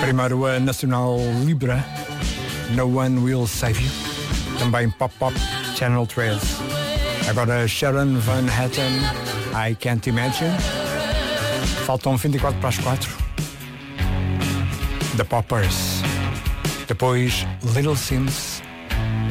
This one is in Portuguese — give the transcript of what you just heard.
Primeiro a Nacional Libra, No One Will Save You. Também Pop Pop, Channel 13. Agora Sharon Van Etten, I Can't Imagine. Faltam 24 para as 4. The Poppers. Depois Little Sims,